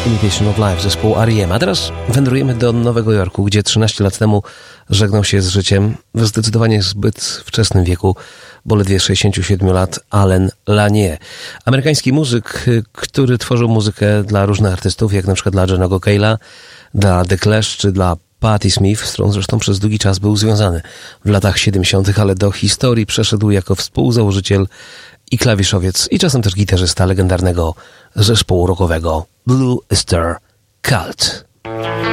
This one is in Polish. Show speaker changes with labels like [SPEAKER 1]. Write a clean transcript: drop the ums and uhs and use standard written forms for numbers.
[SPEAKER 1] Imitation of Life zespołu R.E.M. A teraz wędrujemy do Nowego Jorku, gdzie 13 lat temu żegnał się z życiem w zdecydowanie zbyt wczesnym wieku, bo ledwie 67 lat, Allen Lanier. Amerykański muzyk, który tworzył muzykę dla różnych artystów, jak na przykład dla Johnego Cale'a, dla The Clash czy dla Patti Smith, z którą zresztą przez długi czas był związany w latach 70., ale do historii przeszedł jako współzałożyciel i klawiszowiec, i czasem też gitarzysta legendarnego zespołu rockowego Blue Oyster Cult.